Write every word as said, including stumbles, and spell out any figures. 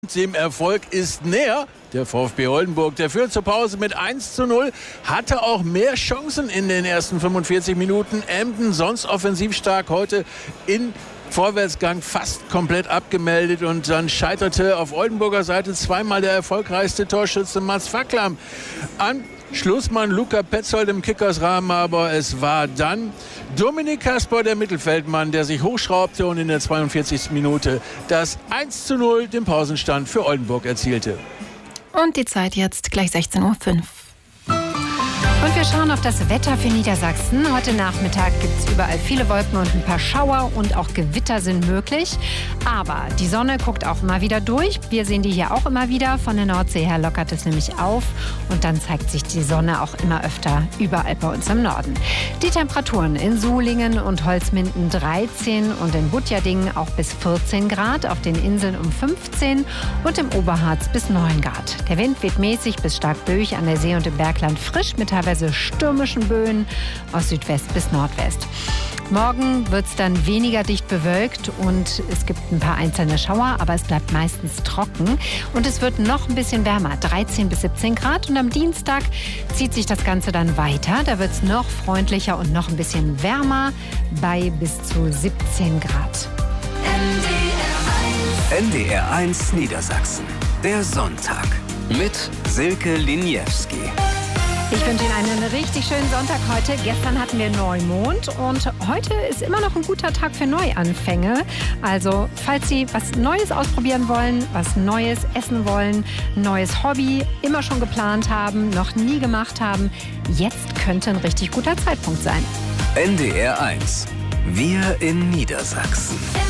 Dem Erfolg ist näher. Der VfB Oldenburg, der führt zur Pause mit eins zu null, hatte auch mehr Chancen in den ersten fünfundvierzig Minuten. Emden, sonst offensiv stark, heute in Vorwärtsgang fast komplett abgemeldet. Und dann scheiterte auf Oldenburger Seite zweimal der erfolgreichste Torschütze Mats Facklam an Schlussmann Luca Petzold im Kickersrahmen, aber es war dann Dominik Kasper, der Mittelfeldmann, der sich hochschraubte und in der zweiundvierzigsten Minute das eins zu null den Pausenstand für Oldenburg erzielte. Und die Zeit jetzt gleich sechzehn Uhr fünf. Und wir schauen auf das Wetter für Niedersachsen. Heute Nachmittag gibt es überall viele Wolken und ein paar Schauer und auch Gewitter sind möglich. Aber die Sonne guckt auch immer wieder durch. Wir sehen die hier auch immer wieder. Von der Nordsee her lockert es nämlich auf. Und dann zeigt sich die Sonne auch immer öfter überall bei uns im Norden. Die Temperaturen in Sulingen und Holzminden dreizehn und in Butjadingen auch bis vierzehn Grad. Auf den Inseln um fünfzehn und im Oberharz bis neun Grad. Der Wind weht mäßig bis stark böig, an der See und im Bergland frisch mit teilweise stürmischen Böen aus Südwest bis Nordwest. Morgen wird es dann weniger dicht bewölkt und es gibt ein paar einzelne Schauer, aber es bleibt meistens trocken. Und es wird noch ein bisschen wärmer, dreizehn bis siebzehn Grad. Und am Dienstag zieht sich das Ganze dann weiter. Da wird es noch freundlicher und noch ein bisschen wärmer bei bis zu siebzehn Grad. N D R eins Niedersachsen. Der Sonntag mit Silke Liniewski. Ich wünsche Ihnen einen richtig schönen Sonntag heute. Gestern hatten wir Neumond und heute ist immer noch ein guter Tag für Neuanfänge. Also, falls Sie was Neues ausprobieren wollen, was Neues essen wollen, ein neues Hobby immer schon geplant haben, noch nie gemacht haben, jetzt könnte ein richtig guter Zeitpunkt sein. N D R eins. Wir in Niedersachsen.